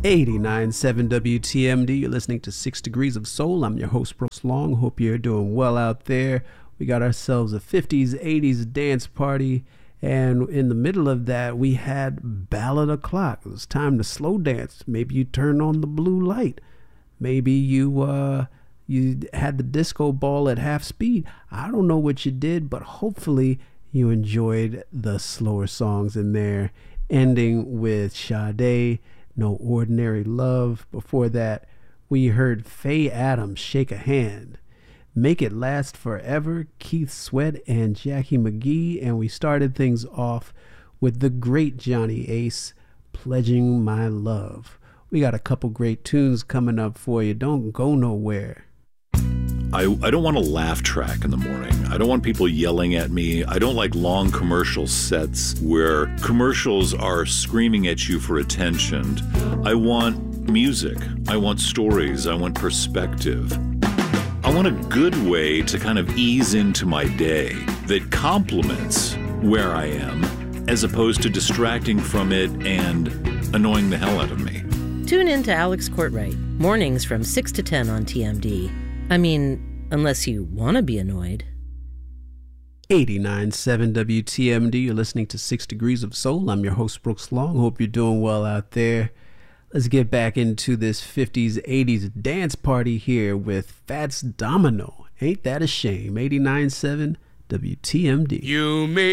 89.7 WTMD. You're listening to 6 Degrees of Soul. I'm your host, Brooks Long. Hope you're doing well out there. We got ourselves a 50s, 80s dance party. And in the middle of that, we had Ballad O'Clock. It was time to slow dance. Maybe you turned on the blue light. Maybe you had the disco ball at half speed. I don't know what you did, but hopefully you enjoyed the slower songs in there. Ending with Sade, No Ordinary Love. Before that, we heard Faye Adams, Shake a Hand. Make It Last Forever, Keith Sweat and Jackie McGee. And we started things off with the great Johnny Ace, Pledging My Love. We got a couple great tunes coming up for you. Don't go nowhere. I don't want a laugh track in the morning. I don't want people yelling at me. I don't like long commercial sets where commercials are screaming at you for attention. I want music. I want stories. I want perspective. I want a good way to kind of ease into my day that complements where I am as opposed to distracting from it and annoying the hell out of me. Tune in to Alex Courtwright, mornings from 6 to 10 on TMD. I mean, unless you want to be annoyed. 89.7 WTMD. You're listening to 6 Degrees of Soul. I'm your host, Brooks Long. Hope you're doing well out there. Let's get back into this 50s, 80s dance party here with Fats Domino. Ain't that a shame? 89.7 WTMD. You may